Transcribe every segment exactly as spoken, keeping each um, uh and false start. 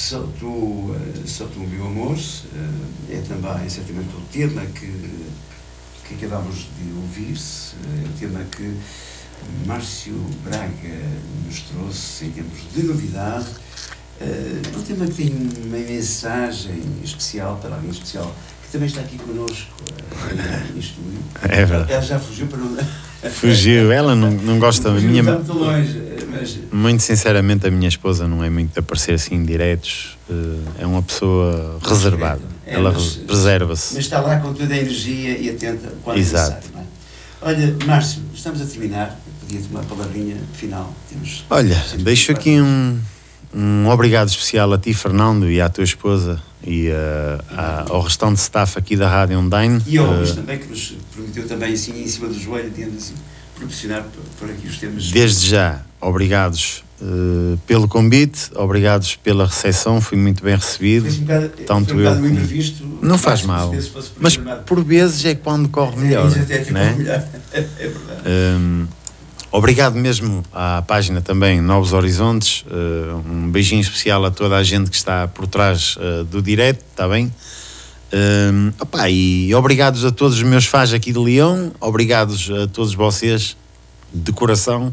Surtout, surtout meu amor, é também certamente o tema que, que acabamos de ouvir, é o tema que Márcio Braga nos trouxe em termos de novidade. É um tema que tem uma mensagem especial para alguém especial, que também está aqui connosco em estúdio. É verdade. Ela já fugiu para não... Fugiu, ela não, não gosta da minha... muito longe, mas... Muito sinceramente, a minha esposa não é muito de aparecer assim em diretos, é uma pessoa reservada, é, ela mas, preserva-se. Mas está lá com toda a energia e atenta quando Exato. necessário, não é? Olha, Márcio, estamos a terminar, eu podia tomar uma palavrinha final. Temos Olha, deixo aqui um, um obrigado especial a ti, Fernando, e à tua esposa, e uh, a, ao restante staff aqui da Rádio Online. E ao Luís uh, também, que nos permitiu também assim em cima do joelho, digamos assim, proporcionar por, por aqui os temas. Desde já, obrigados uh, pelo convite, obrigados pela recepção, fui muito bem recebido. Foi um bocado, tanto foi um eu como... imprevisto, não faz mal, mas por vezes é quando corre melhor. É, é, né? melhor. É verdade. Um, Obrigado mesmo à página também Novos Horizontes, uh, um beijinho especial a toda a gente que está por trás uh, do direto, está bem? Um, opa, e obrigados a todos os meus fãs aqui de Leão, obrigados a todos vocês de coração.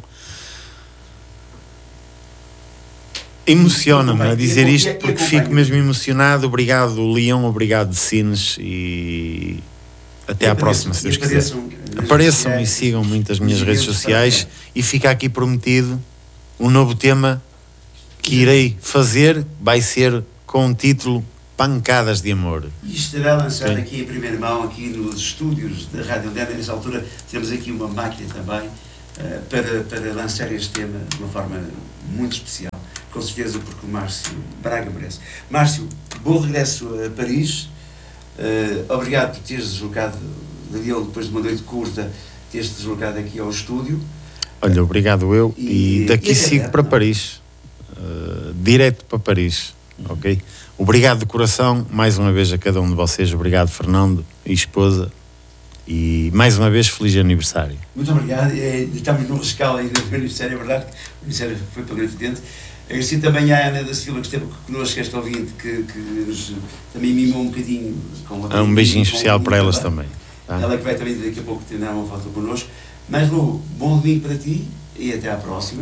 Emociona-me a dizer isto porque fico mesmo emocionado. Obrigado Leão, obrigado de Sines e até à próxima, se Deus quiser. Apareçam e sigam muito as minhas redes sociais e fica aqui prometido um novo tema que irei fazer, vai ser com o título Pancadas de Amor. E estará lançado Sim. aqui em primeira mão, aqui nos estúdios da Rádio Online. Nessa altura temos aqui uma máquina também uh, para, para lançar este tema de uma forma muito especial, com certeza porque o Márcio Braga merece. Márcio, bom regresso a Paris. Uh, obrigado por teres deslocado de Lyon depois de uma noite curta, teres deslocado aqui ao estúdio. Olha, obrigado eu e, e daqui e sigo é, para não? Paris, uh, direto para Paris, uhum. ok? Obrigado de coração, mais uma vez a cada um de vocês, obrigado Fernando e esposa e mais uma vez feliz aniversário. Muito obrigado, é, estamos no rescaldo ainda do aniversário, é verdade, o aniversário foi pela evidente. Agradecer também à Ana da Silva que esteve connosco, esta ouvinte, que, que nos também mimou um bocadinho. Com uma, um beijinho especial para elas também. também. Ela que vai também daqui a pouco terminar uma foto connosco. Mas, Lu, bom domingo para ti e até à próxima.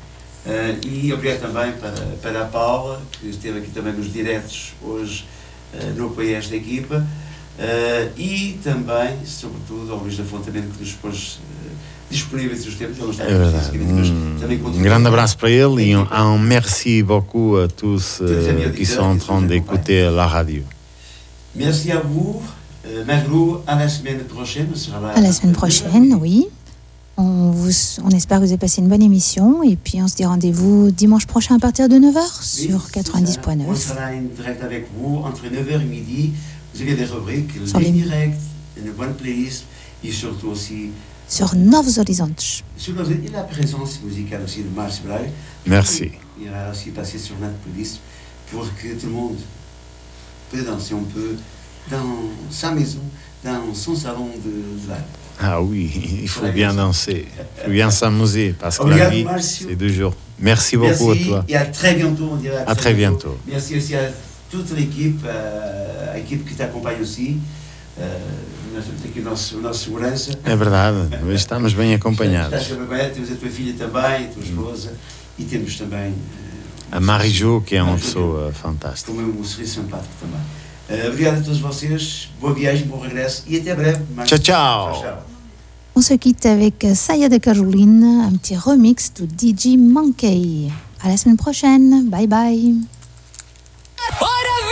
Uh, e obrigado também para, para a Paula, que esteve aqui também nos diretos hoje uh, no apoio a esta equipa. Uh, e também, sobretudo, ao Luís da Fonte também, que nos pôs uh, disponíveis os tempos. Ele não está é verdade. Um, um grande abraço para ele e um, un merci beaucoup à tous uh, qui sont en train d'écouter la radio. Merci à vous. Euh, Maglou, à la semaine prochaine. Sera là à la semaine prochaine, oui. On, vous, on espère que vous avez passé une bonne émission et puis on se dit rendez-vous dimanche prochain à partir de neuf heures oui, sur quatre-vingt-dix point neuf. On sera en direct avec vous entre neuf heures et midi. Vous avez des rubriques, les directs, une bonne playlist et surtout aussi sur Novos Horizontes. Sur nos, et la présence musicale aussi de Márcio Braga. Merci. Il ira aussi passer sur notre playlist pour que tout le monde peut danser un peu dans sa maison, dans son salon de live. Ah oui, il faut bien danser, il faut bien s'amuser parce que la vie, c'est deux jours. Merci beaucoup Merci, à toi. Et à très bientôt, on dirait. À, à très bientôt. bientôt. Merci aussi à toute l'équipe, à l'équipe qui t'accompagne aussi. Aqui o nosso, o nosso segurança. É verdade, estamos bem acompanhados. Estás bem acompanhado, temos a tua filha também, a tua esposa, e temos também a Marie-Jo, que é uma pessoa fantástica. Com um sorriso simpático também. Uh, obrigado a todos vocês, boa viagem, bom regresso e até breve. Ciao, ciao. Ciao, ciao. On se quitte avec Saya de Caroline, un petit remix de D J Monkey. À la semaine prochaine, bye bye.